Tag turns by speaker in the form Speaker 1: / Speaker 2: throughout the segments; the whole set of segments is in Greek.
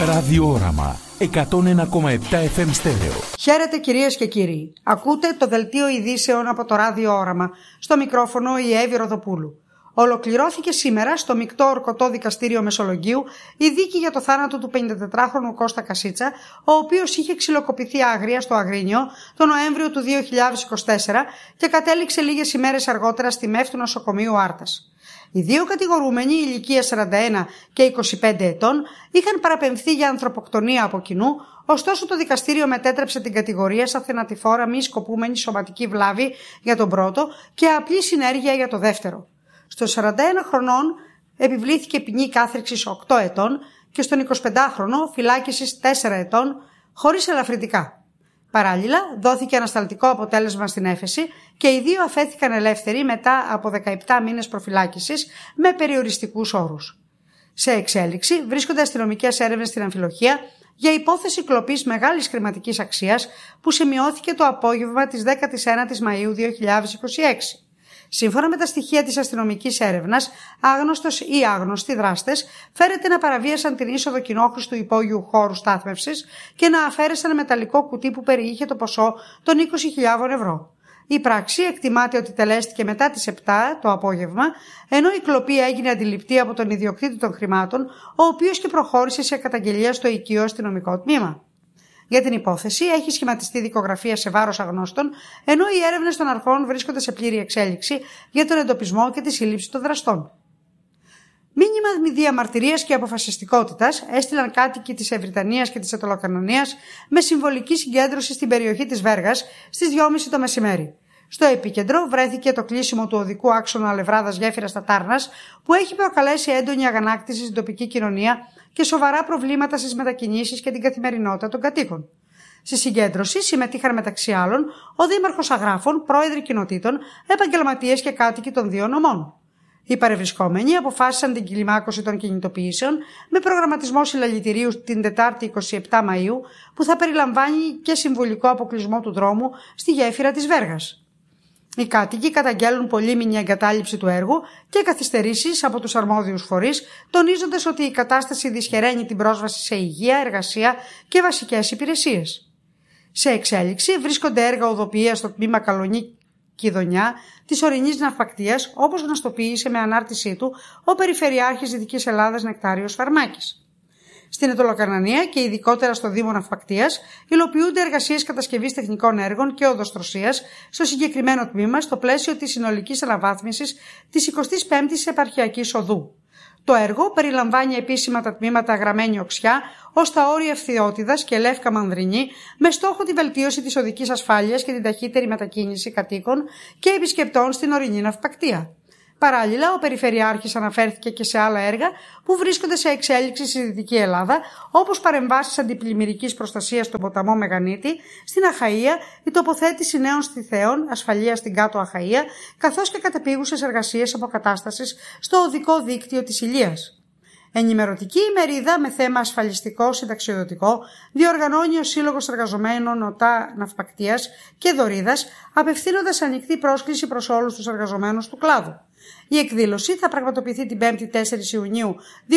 Speaker 1: Ραδιόραμα 101,7 FM στέρεο.
Speaker 2: Χαίρετε κυρίες και κύριοι. Ακούτε το δελτίο ειδήσεων από το Ραδιόραμα. Στο μικρόφωνο η Εύη Ροδοπούλου. Ολοκληρώθηκε σήμερα στο Μεικτό Ορκωτό Δικαστήριο Μεσολογγίου η δίκη για το θάνατο του 54χρονου Κώστα Κασίτσα, ο οποίος είχε ξυλοκοπηθεί άγρια στο Αγρίνιο τον Νοέμβριο του 2024 και κατέληξε λίγες ημέρες αργότερα στη ΜΕΦ του νοσοκομείου Άρτας. Οι δύο κατηγορούμενοι, ηλικία 41 και 25 ετών, είχαν παραπεμφθεί για ανθρωποκτονία από κοινού, ωστόσο το δικαστήριο μετέτρεψε την κατηγορία σαν θενατηφόρα μη σκοπούμενη σωματική βλάβη για τον πρώτο και απλή συνέργεια για το δεύτερο. Στο 41 χρονών επιβλήθηκε ποινή κάθριξης 8 ετών και στον 25χρονο φυλάκισης 4 ετών χωρίς ελαφρυντικά. Παράλληλα, δόθηκε ανασταλτικό αποτέλεσμα στην έφεση και οι δύο αφέθηκαν ελεύθεροι μετά από 17 μήνες προφυλάκησης με περιοριστικούς όρους. Σε εξέλιξη βρίσκονται αστυνομικές έρευνες στην Αμφιλοχία για υπόθεση κλοπής μεγάλης χρηματικής αξίας που σημειώθηκε το απόγευμα της 19ης Μαΐου 2026. Σύμφωνα με τα στοιχεία της αστυνομικής έρευνας, άγνωστος ή άγνωστοι δράστες φέρεται να παραβίασαν την είσοδο κοινόχρηστου υπόγειου χώρου στάθμευσης και να αφαίρεσαν μεταλλικό κουτί που περιείχε το ποσό των 20.000 ευρώ. Η πράξη εκτιμάται ότι τελέστηκε μετά τις 7 το απόγευμα, ενώ η κλοπή έγινε αντιληπτή από τον ιδιοκτήτη των χρημάτων, ο οποίος και προχώρησε σε καταγγελία στο οικείο αστυνομικό τμήμα. Για την υπόθεση έχει σχηματιστεί δικογραφία σε βάρος αγνώστων, ενώ οι έρευνες των αρχών βρίσκονται σε πλήρη εξέλιξη για τον εντοπισμό και τη σύλληψη των δραστών. Μήνυμα διαμαρτυρίας και αποφασιστικότητας έστειλαν κάτοικοι της Ευρυτανίας και της Ετωλοκαρνανίας με συμβολική συγκέντρωση στην περιοχή της Βέργας στις 2.30 το μεσημέρι. Στο επίκεντρο βρέθηκε το κλείσιμο του οδικού άξονα Λεβράδας Γέφυρας Τατάρνας, που έχει προκαλέσει έντονη αγανάκτηση στην τοπική κοινωνία και σοβαρά προβλήματα στις μετακινήσεις και την καθημερινότητα των κατοίκων. Στη συγκέντρωση συμμετείχαν μεταξύ άλλων ο Δήμαρχος Αγράφων, πρόεδροι κοινοτήτων, επαγγελματίες και κάτοικοι των δύο νομών. Οι παρευρισκόμενοι αποφάσισαν την κλιμάκωση των κινητοποιήσεων με προγραμματισμό συλλαλητηρίου την Τετάρτη 27 Μαΐου, που θα περιλαμβάνει και συμβολικό αποκλεισμό του δρόμου στη γέφυρα της Βέργας. Οι κάτοικοι καταγγέλνουν πολύμηνη εγκατάλειψη του έργου και καθυστερήσεις από τους αρμόδιους φορείς, τονίζοντας ότι η κατάσταση δυσχεραίνει την πρόσβαση σε υγεία, εργασία και βασικές υπηρεσίες. Σε εξέλιξη βρίσκονται έργα οδοποιίας στο τμήμα Καλονή Κιδωνιά της ορεινής ναυπακτείας, όπως γνωστοποίησε με ανάρτησή του ο Περιφερειάρχης Δυτικής Ελλάδας Νεκτάριος Φαρμάκης. Στην Ετωλοκαρνανία και ειδικότερα στο Δήμο Ναυπακτείας υλοποιούνται εργασίες κατασκευής τεχνικών έργων και οδοστρωσίας στο συγκεκριμένο τμήμα στο πλαίσιο της συνολικής αναβάθμισης της 25ης Επαρχιακής Οδού. Το έργο περιλαμβάνει επίσημα τα τμήματα Γραμμένη Οξιά ως τα όρια Ευθυότητας και Λεύκα Μανδρινή, με στόχο τη βελτίωση της οδικής ασφάλειας και την ταχύτερη μετακίνηση κατοίκων και επισκεπτών στην ορεινή ναυπακτεία. Παράλληλα, ο Περιφερειάρχης αναφέρθηκε και σε άλλα έργα που βρίσκονται σε εξέλιξη στη Δυτική Ελλάδα, όπως παρεμβάσεις αντιπλημμυρικής προστασίας στον ποταμό Μεγανίτη, στην Αχαΐα, η τοποθέτηση νέων στιθέων ασφαλείας στην Κάτω Αχαΐα, καθώς και κατεπίγουσες εργασίες αποκατάστασης στο οδικό δίκτυο της Ηλίας. Ενημερωτική ημερίδα με θέμα ασφαλιστικό συνταξιοδοτικό διοργανώνει ο Σύλλογος Εργαζομένων ΟΤΑ Ναυπακτείας και Δωρίδας, απευθύνοντας ανοιχτή πρόσκληση προς όλους τους εργαζομένους του κλάδου. Η εκδήλωση θα πραγματοποιηθεί την 5η 4 Ιουνίου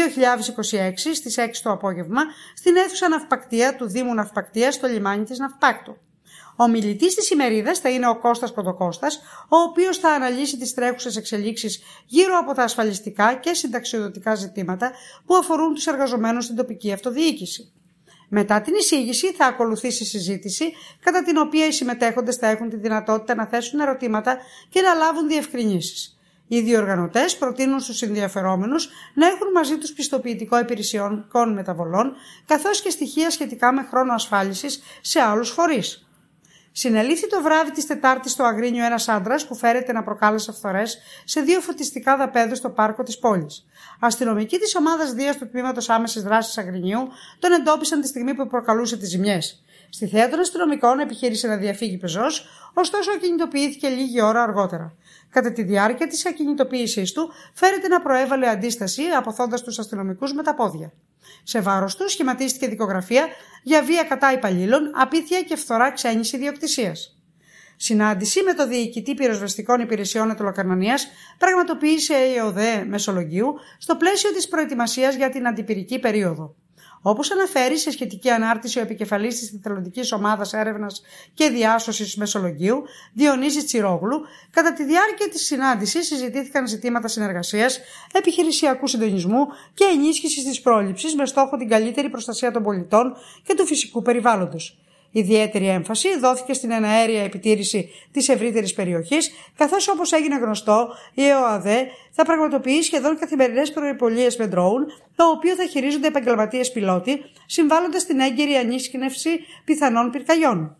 Speaker 2: 2026 στις 6 το απόγευμα στην αίθουσα Ναυπακτεία του Δήμου Ναυπακτείας στο λιμάνι της Ναυπάκτου. Ο μιλητής της ημερίδας θα είναι ο Κώστας Πρωτοκώστας, ο οποίος θα αναλύσει τις τρέχουσες εξελίξεις γύρω από τα ασφαλιστικά και συνταξιοδοτικά ζητήματα που αφορούν τους εργαζομένους στην τοπική αυτοδιοίκηση. Μετά την εισήγηση θα ακολουθήσει συζήτηση, κατά την οποία οι συμμετέχοντες θα έχουν τη δυνατότητα να θέσουν ερωτήματα και να λάβουν διευκρινήσεις. Οι διοργανωτές προτείνουν στους ενδιαφερόμενους να έχουν μαζί τους πιστοποιητικό υπηρεσιών μεταβολών, καθώς και στοιχεία σχετικά με χρόνο ασφάλισης σε άλλους φορείς. Συνελήφθη το βράδυ της Τετάρτης στο Αγρίνιο ένας άντρας που φέρεται να προκάλεσε φθορές σε δύο φωτιστικά δαπέδους στο πάρκο της πόλης. Αστυνομικοί της ομάδας Δίας του τμήματος άμεσης δράσης Αγρινιού τον εντόπισαν τη στιγμή που προκαλούσε τις ζημιές. Στη θέα των αστυνομικών επιχείρησε να διαφύγει πεζός, ωστόσο ακινητοποιήθηκε λίγη ώρα αργότερα. Κατά τη διάρκεια της ακινητοποίησής του, φέρεται να προέβαλε αντίσταση, αποθώντας τους αστυνομικούς με τα πόδια. Σε βάρος του σχηματίστηκε δικογραφία για βία κατά υπαλλήλων, απίθεια και φθορά ξένης ιδιοκτησίας. Συνάντηση με το Διοικητή Πυροσβεστικών Υπηρεσιών Ετωλοκαρνανίας πραγματοποίησε η ΕΟΔΕ Μεσολογγίου στο πλαίσιο της προετοιμασίας για την αντιπυρική περίοδο. Όπως αναφέρει σε σχετική ανάρτηση ο επικεφαλής της Εθελοντικής Ομάδας Έρευνας και Διάσωσης Μεσολογγίου, Διονύσης Τσιρόγλου, κατά τη διάρκεια της συνάντησης συζητήθηκαν ζητήματα συνεργασίας, επιχειρησιακού συντονισμού και ενίσχυσης της πρόληψης με στόχο την καλύτερη προστασία των πολιτών και του φυσικού περιβάλλοντος. Ιδιαίτερη έμφαση δόθηκε στην εναέρια επιτήρηση της ευρύτερης περιοχής, καθώς όπως έγινε γνωστό, η ΕΟΑΔΕ θα πραγματοποιεί σχεδόν καθημερινές προϋπολίες με ντρόουν, το οποίο θα χειρίζονται επαγγελματίες πιλότοι, συμβάλλοντας στην έγκαιρη ανίσκηνευση πιθανών πυρκαγιών.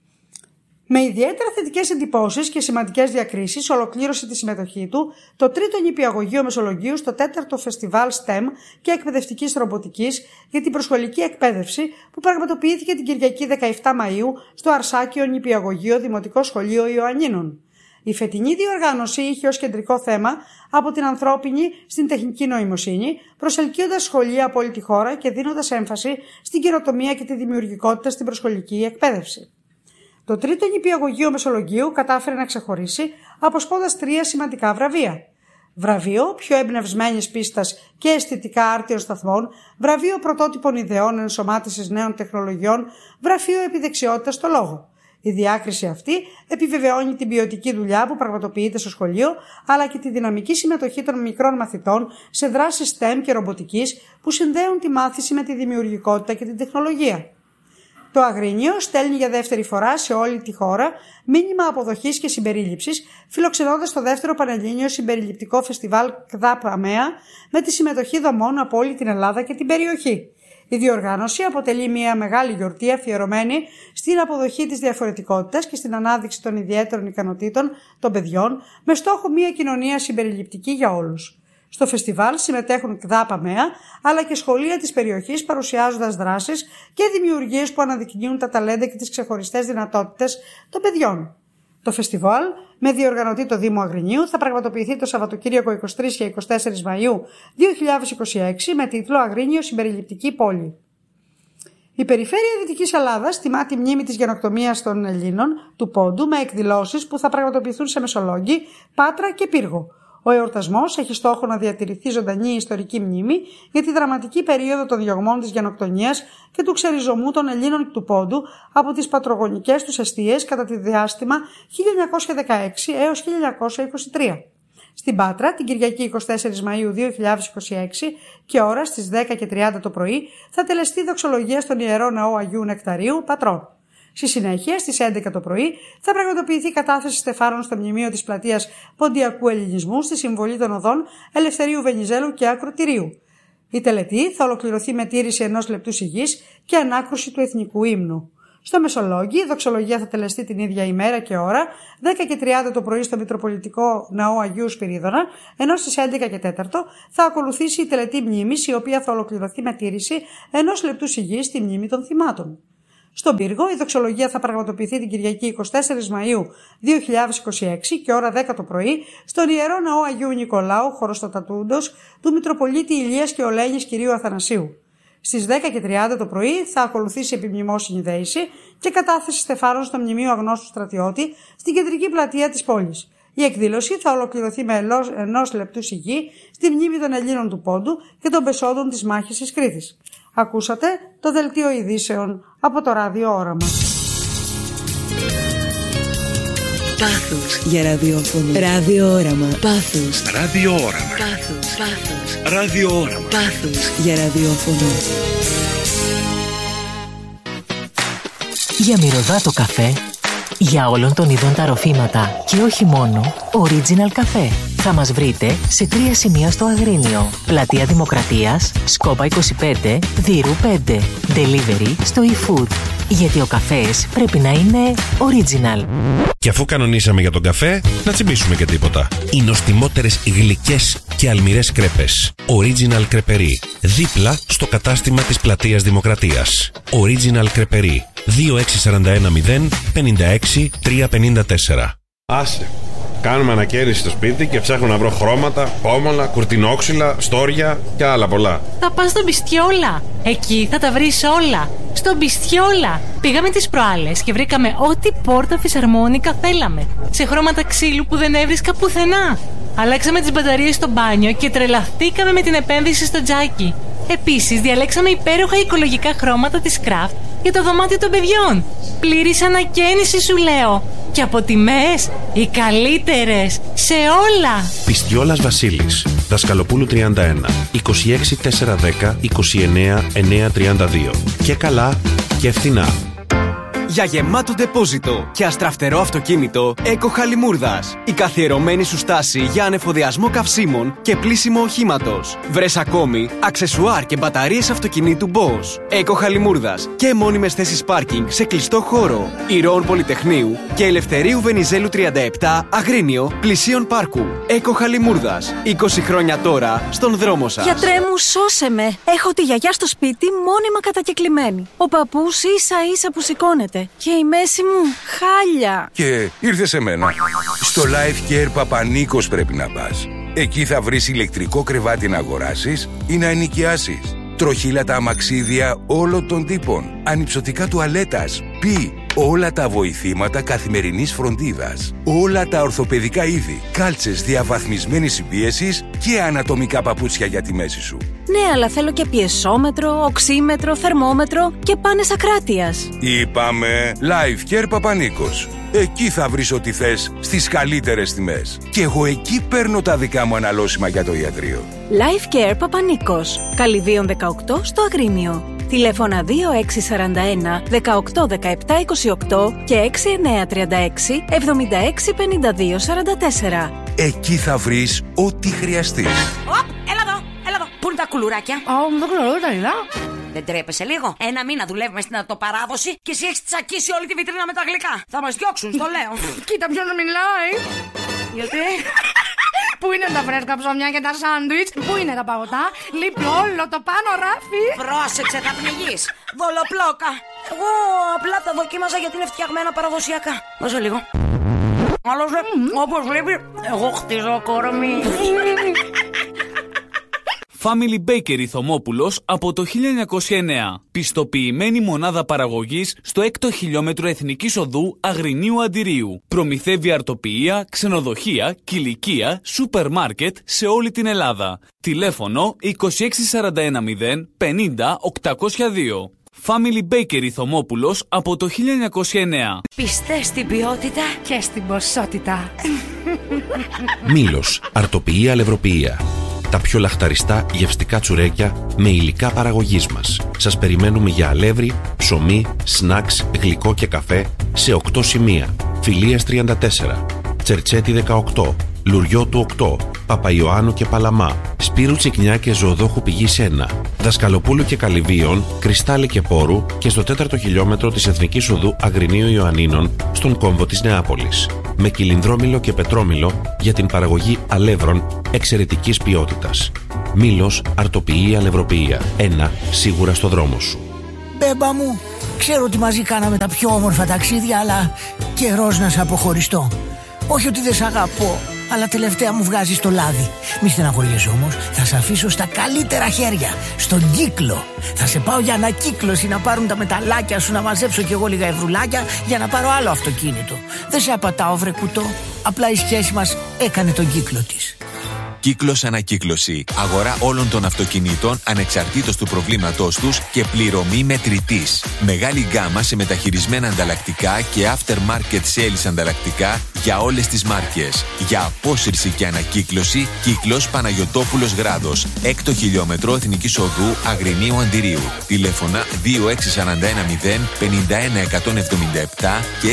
Speaker 2: Με ιδιαίτερα θετικές εντυπώσεις και σημαντικές διακρίσεις, ολοκλήρωσε τη συμμετοχή του το τρίτο νηπιαγωγείο Μεσολογγίου στο 4ο Φεστιβάλ STEM και Εκπαιδευτικής Ρομποτικής για την προσχολική εκπαίδευση που πραγματοποιήθηκε την Κυριακή 17 Μαΐου στο Αρσάκιο Νηπιαγωγείο Δημοτικό Σχολείο Ιωαννίνων. Η φετινή διοργάνωση είχε ως κεντρικό θέμα από την ανθρώπινη στην τεχνική νοημοσύνη, προσελκύοντας σχολεία από όλη τη χώρα και δίνοντας έμφαση στην καινοτομία και τη δημιουργικότητα στην προσχολική εκπαίδευση. Το τρίτο νηπιαγωγείο Μεσολογγίου κατάφερε να ξεχωρίσει αποσπώντας 3 σημαντικά βραβεία. Βραβείο πιο εμπνευσμένης πίστας και αισθητικά άρτιων σταθμών, βραβείο πρωτότυπων ιδεών ενσωμάτωσης νέων τεχνολογιών, βραβείο επιδεξιότητας στο λόγο. Η διάκριση αυτή επιβεβαιώνει την ποιοτική δουλειά που πραγματοποιείται στο σχολείο, αλλά και τη δυναμική συμμετοχή των μικρών μαθητών σε δράσεις STEM και ρομποτικής που συνδέουν τη μάθηση με τη δημιουργικότητα και την τεχνολογία. Το Αγρίνιο στέλνει για δεύτερη φορά σε όλη τη χώρα μήνυμα αποδοχής και συμπερίληψης, φιλοξενώντας το δεύτερο Πανελλήνιο Συμπεριληπτικό Φεστιβάλ ΚΔΑΠ ΑΜΕΑ με τη συμμετοχή δομών από όλη την Ελλάδα και την περιοχή. Η διοργάνωση αποτελεί μια μεγάλη γιορτή αφιερωμένη στην αποδοχή της διαφορετικότητας και στην ανάδειξη των ιδιαίτερων ικανοτήτων των παιδιών, με στόχο μια κοινωνία συμπεριληπτική για όλους. Στο φεστιβάλ συμμετέχουν ΚΔΑΠ ΑΜΕΑ αλλά και σχολεία της περιοχής, παρουσιάζοντας δράσεις και δημιουργίες που αναδεικνύουν τα ταλέντα και τις ξεχωριστές δυνατότητες των παιδιών. Το φεστιβάλ, με διοργανωτή το Δήμο Αγρινίου, θα πραγματοποιηθεί το Σαββατοκύριακο 23 και 24 Μαΐου 2026 με τίτλο «Αγρίνιο Συμπεριληπτική Πόλη». Η περιφέρεια Δυτικής Ελλάδας τιμά τη μνήμη της γενοκτομίας των Ελλήνων του Πόντου με εκδηλώσεις που θα πραγματοποιηθούν σε Μεσολόγγι, Πάτρα και Πύργο. Ο εορτασμός έχει στόχο να διατηρηθεί ζωντανή η ιστορική μνήμη για τη δραματική περίοδο των διωγμών της γενοκτονίας και του ξεριζωμού των Ελλήνων του Πόντου από τις πατρογονικές τους εστίες κατά τη διάστημα 1916 έως 1923. Στην Πάτρα, την Κυριακή 24 Μαΐου 2026 και ώρα στις 10:30 το πρωί θα τελεστεί δοξολογία στον Ιερό Ναό Αγίου Νεκταρίου Πατρών. Στη συνέχεια, στις 11 το πρωί, θα πραγματοποιηθεί κατάθεση στεφάνων στο μνημείο της πλατείας Ποντιακού Ελληνισμού στη συμβολή των οδών Ελευθερίου Βενιζέλου και Ακροτηρίου. Η τελετή θα ολοκληρωθεί με τήρηση 1 λεπτού σιγής και ανάκρουση του εθνικού ύμνου. Στο Μεσολόγγι, η δοξολογία θα τελεστεί την ίδια ημέρα και ώρα, 10:30 το πρωί στο Μητροπολιτικό Ναό Αγίου Σπυρίδωνα, ενώ στις 11:04 θα ακολουθήσει η τελετή μνήμης, η οποία θα ολοκληρωθεί με τήρηση 1 λεπτού σιγής στη μνήμη των θυμάτων. Στον Πύργο, η δοξολογία θα πραγματοποιηθεί την Κυριακή 24 Μαΐου 2026 και ώρα 10 το πρωί στον Ιερό Ναό Αγίου Νικολάου, Χωροστοτατούντος, του Μητροπολίτη Ηλίας και Ολένης Κυρίου Αθανασίου. Στις 10:30 το πρωί θα ακολουθήσει επιμνημόσυνη δέηση και κατάθεση στεφάνων στο Μνημείο Αγνώστου Στρατιώτη στην κεντρική πλατεία της πόλης. Η εκδήλωση θα ολοκληρωθεί με 1 λεπτού σιγή στη μνήμη των Ελλήνων του Πόντου και των πεσόντων της μάχης της Κρήτης. Ακούσατε το δελτίο ειδήσεων από το Ράδιο Όραμα.
Speaker 3: Πάθος για ραδιόφωνο. Ράδιο Όραμα. Πάθος.
Speaker 1: Ράδιο Όραμα.
Speaker 3: Πάθος. Πάθος.
Speaker 1: Ράδιο Όραμα.
Speaker 3: Πάθος για ραδιόφωνο. Για μυρωδάτο καφέ, για όλων των ειδών τα ροφήματα και όχι μόνο, Original Café. Θα μας βρείτε σε 3 σημεία στο Αγρίνιο. Πλατεία Δημοκρατίας, Σκόπα 25, Δύρου 5. Delivery στο eFood. Γιατί ο καφές πρέπει να είναι original.
Speaker 4: Και αφού κανονίσαμε για τον καφέ, να τσιμπήσουμε και τίποτα. Οι νοστιμότερες γλυκές και αλμυρές κρέπες. Original Κρεπερί. Δίπλα στο κατάστημα της Πλατείας Δημοκρατίας. Original Κρεπερί. 26410 56 354.
Speaker 5: Άσε. Κάνουμε ανακαίνιση στο σπίτι και ψάχνω να βρω χρώματα, πόμολα, κουρτινόξυλα, στόρια και άλλα πολλά.
Speaker 6: Θα πας στο Μπιστιόλα. Εκεί θα τα βρεις όλα. Στο Μπιστιόλα. Πήγαμε τις προάλλες και βρήκαμε ό,τι πόρτα φυσαρμόνικα θέλαμε. Σε χρώματα ξύλου που δεν έβρισκα πουθενά. Αλλάξαμε τις μπαταρίες στο μπάνιο και τρελαθήκαμε με την επένδυση στο τζάκι. Επίσης, διαλέξαμε υπέροχα οικολογικά χρώματα της Craft για το δωμάτιο των παιδιών. Πλήρης ανακαίνιση, σου λέω. Και από τιμές, οι καλύτερες σε όλα.
Speaker 4: Πιστιόλας Βασίλης, Δασκαλοπούλου 31, 26 410 29 932. Και καλά και φθηνά.
Speaker 7: Για γεμάτο ντεπόζιτο και αστραφτερό αυτοκίνητο, Eco Χαλιμούρδας. Η καθιερωμένη σου στάση για ανεφοδιασμό καυσίμων και πλύσιμο οχήματος. Βρες ακόμη αξεσουάρ και μπαταρίες αυτοκινήτου Bosch. Eco Χαλιμούρδας και μόνιμες θέσεις πάρκινγκ σε κλειστό χώρο. Ηρώων Πολυτεχνείου και Ελευθερίου Βενιζέλου 37, Αγρίνιο, πλησίον πάρκου. Eco Χαλιμούρδας. 20 χρόνια τώρα στον δρόμο σας.
Speaker 8: Γιατρέ μου, σώσε με. Έχω τη γιαγιά στο σπίτι μόνιμα κατακεκλημένη. Ο παππούς ίσα ίσα που σηκώνεται. Και η μέση μου χάλια.
Speaker 9: Και ήρθε σε μένα. Στο Life Care Παπανίκος πρέπει να πας. Εκεί θα βρεις ηλεκτρικό κρεβάτι να αγοράσεις ή να ενοικιάσεις. Τροχύλατα αμαξίδια όλων των τύπων. Ανυψωτικά τουαλέτας. Όλα τα βοηθήματα καθημερινής φροντίδας. Όλα τα ορθοπαιδικά είδη. Κάλτσες διαβαθμισμένης συμπίεσης και ανατομικά παπούτσια για τη μέση σου.
Speaker 8: Ναι, αλλά θέλω και πιεσόμετρο, οξύμετρο, θερμόμετρο και πάνες ακράτειας.
Speaker 9: Είπαμε Life Care Παπανίκος. Εκεί θα βρεις ό,τι θες στις καλύτερες τιμές. Και εγώ εκεί παίρνω τα δικά μου αναλώσιμα για το ιατρείο.
Speaker 8: Life Care Παπανίκος. Καλυβίων 18 στο Αγρίνιο. Τηλέφωνα 2641 18 17 28 και 6936 76 52 44.
Speaker 9: Εκεί θα βρεις ό,τι χρειαστείς.
Speaker 10: Έλα εδώ, έλα εδώ. Πού είναι τα κουλουράκια?
Speaker 2: Δεν ξέρω, τα είδα.
Speaker 10: Δεν τρέπεσαι λίγο? Ένα μήνα δουλεύουμε στην αυτοπαράδοση και εσύ έχεις τσακίσει όλη τη βιτρίνα με τα γλυκά. Θα μας διώξουν, στο λέω.
Speaker 2: Κοίτα ποιος μιλάει.
Speaker 10: Γιατί?
Speaker 2: Πού είναι τα φρέσκα ψωμιά και τα σάντουιτς? Πού είναι τα παγωτά? Λείπει όλο το πάνω ράφι.
Speaker 10: Πρόσεξε, θα πνιγείς. Δολοπλόκα. Εγώ απλά τα δοκίμαζα γιατί είναι φτιαγμένα παραδοσιακά. Δώσε λίγο. Άλλωστε, όπως βλέπει, εγώ χτίζω κορμί.
Speaker 11: Family Bakery Θωμόπουλος από το 1909. Πιστοποιημένη μονάδα παραγωγής στο 6ο χιλιόμετρο Εθνικής Οδού Αγρινίου Αντιρίου. Προμηθεύει αρτοποιεία, ξενοδοχεία, κηλικεία, σούπερ μάρκετ σε όλη την Ελλάδα. Τηλέφωνο 26410 50 802. Family Bakery Θωμόπουλος από το 1909.
Speaker 10: Πιστές στην ποιότητα
Speaker 2: και στην ποσότητα.
Speaker 4: Μήλος, αρτοποιεία, αλευροποιεία. Τα πιο λαχταριστά γευστικά τσουρέκια με υλικά παραγωγής μας. Σας περιμένουμε για αλεύρι, ψωμί, σνακς, γλυκό και καφέ σε 8 σημεία. Φιλίας 34, Τσερτσέτη 18, Λουριώτου 8, Παπαϊωάννου και Παλαμά, Σπύρου Τσικνιά και Ζωοδόχου Πηγής 1, Δασκαλοπούλου και Καλυβίων, Κρυστάλλι και Πόρου και στο 4ο χιλιόμετρο της Εθνικής Οδού Αγρινίου Ιωαννίνων στον κόμβο της Νεάπολης. Με κυλινδρόμηλο και πετρόμηλο για την παραγωγή αλεύρων εξαιρετικής ποιότητας. Μήλος, αρτοποιεία, αλευροποιεία. Ένα σίγουρα στο δρόμο σου.
Speaker 12: Μπέμπα μου, ξέρω ότι μαζί κάναμε τα πιο όμορφα ταξίδια, αλλά καιρός να σε αποχωριστώ. Όχι ότι δεν σ' αγαπώ, αλλά τελευταία μου βγάζεις το λάδι. Μη στεναχωριέσαι όμως, θα σε αφήσω στα καλύτερα χέρια, στον κύκλο. Θα σε πάω για ανακύκλωση να πάρουν τα μεταλλάκια σου, να μαζέψω κι εγώ λίγα ευρουλάκια για να πάρω άλλο αυτοκίνητο. Δεν σε απατάω βρε κουτό, απλά η σχέση μας έκανε τον κύκλο της.
Speaker 13: Κύκλος Ανακύκλωση. Αγορά όλων των αυτοκινήτων ανεξαρτήτως του προβλήματός τους και πληρωμή μετρητής. Μεγάλη γκάμα σε μεταχειρισμένα ανταλλακτικά και aftermarket sales ανταλλακτικά για όλες τις μάρκες. Για απόσυρση και ανακύκλωση, Κύκλος Παναγιωτόπουλος Γράδος. 6ο χιλιόμετρο Εθνικής Οδού Αγρινίου Αντιρίου. Τηλέφωνα 26410 51 177 και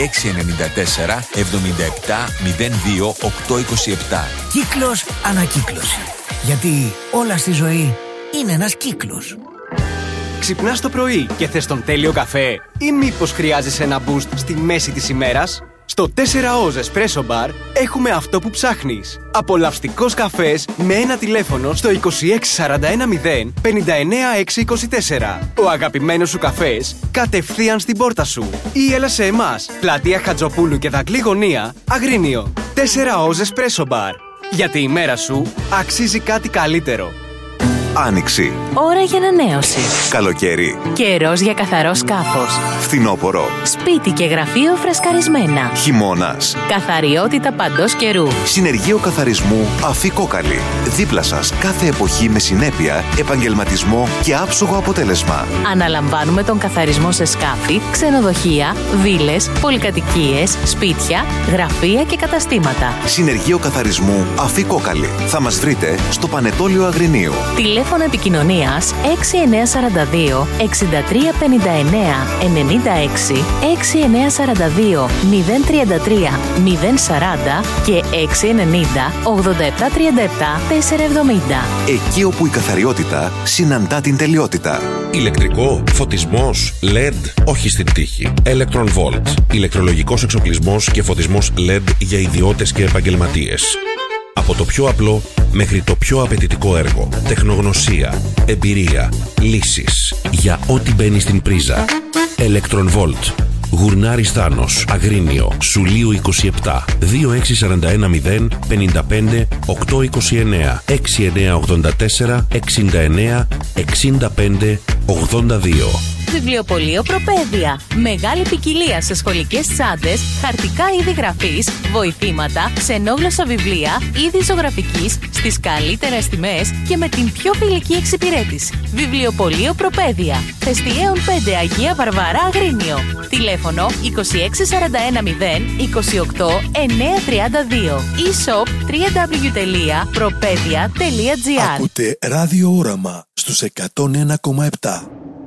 Speaker 13: 694 77 02 827.
Speaker 12: Κύκλος Ανακύκλωση. Γιατί όλα στη ζωή είναι ένας κύκλος.
Speaker 7: Ξυπνάς το πρωί και θες τον τέλειο καφέ ή μήπως χρειάζεσαι ένα boost στη μέση της ημέρας? Στο 4Oz Espresso Bar έχουμε αυτό που ψάχνεις. Απολαυστικός καφές με ένα τηλέφωνο στο 26410 59 624. Ο αγαπημένος σου καφές κατευθείαν στην πόρτα σου. Ή έλα σε εμάς, πλατεία Χατζοπούλου και Δακλή Γωνία, Αγρίνιο. 4Oz Espresso Bar. Γιατί η μέρα σου αξίζει κάτι καλύτερο.
Speaker 14: Άνοιξη.
Speaker 3: Ώρα για ανανέωση.
Speaker 14: Καλοκαίρι.
Speaker 3: Καιρός για καθαρό σκάφος.
Speaker 14: Φθινόπωρο.
Speaker 3: Σπίτι και γραφείο φρεσκαρισμένα.
Speaker 14: Χειμώνας.
Speaker 3: Καθαριότητα παντός καιρού.
Speaker 14: Συνεργείο καθαρισμού Αφή Κόκαλη. Δίπλα σας κάθε εποχή με συνέπεια, επαγγελματισμό και άψογο αποτέλεσμα.
Speaker 3: Αναλαμβάνουμε τον καθαρισμό σε σκάφη, ξενοδοχεία, βίλες, πολυκατοικίες, σπίτια, γραφεία και καταστήματα.
Speaker 14: Συνεργείο καθαρισμού Αφή Κόκαλη. Θα μας βρείτε στο Πανετόλιο Αγρινίου.
Speaker 3: Τηλέφωνο επικοινωνίας 6942 6359 96, 6942 033 040 και 690 8737 470.
Speaker 14: Εκεί όπου η καθαριότητα συναντά την τελειότητα.
Speaker 4: Ηλεκτρικό, φωτισμός, LED, όχι στην τύχη. Electron Volt. Ηλεκτρολογικός εξοπλισμός και φωτισμός LED για ιδιώτες και επαγγελματίες. Από το πιο απλό μέχρι το πιο απαιτητικό έργο. Τεχνογνωσία, εμπειρία, λύσεις. Για ό,τι μπαίνει στην πρίζα. Electron Volt. Γουρνάρης Θάνος, Αγρίνιο, Σουλίου 27, 26410 55 829, 6984 69 65 82.
Speaker 3: Βιβλιοπωλείο Προπαίδεια. Μεγάλη ποικιλία σε σχολικές τσάντες, χαρτικά είδη γραφής, βοηθήματα, ξενόγλωσσα βιβλία, είδη ζωγραφικής, στις καλύτερες τιμές και με την πιο φιλική εξυπηρέτηση. Βιβλιοπωλείο Προπαίδεια. Θεστιέων 5 Αγία Βαρβαρά Αγρίνιο. Τηλέφωνο 26410 28 932. E-shop www.propedia.gr.
Speaker 15: Ακούτε Ράδιο Όραμα στους 101,7.